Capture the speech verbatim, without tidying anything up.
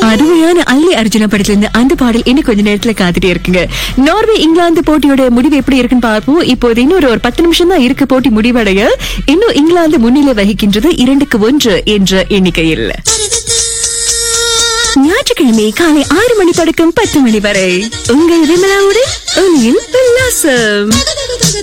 அருமையான அல்லி அர்ஜுனா படத்துல இருந்து அந்த பாடல் இன்னும் கொஞ்ச நேரத்துல காத்துட்டே இருக்குங்க. நார்வே இங்கிலாந்து போட்டியோட முடிவு எப்படி இருக்குன்னு பார்ப்போம். இப்போது இன்னொரு ஒரு பத்து நிமிஷம் தான் இருக்கு போட்டி முடிவடைய. இன்னும் இங்கிலாந்து முன்னிலை வகிக்கின்றது இரண்டுக்கு ஒன்று என்ற எண்ணிக்கையில். ஞாயிற்றுக்கிழமை காலை ஆறு மணி தொடக்கம் பத்து மணி வரை உங்கள் விமலாவுடன் ஒளியில் உல்லாசம்.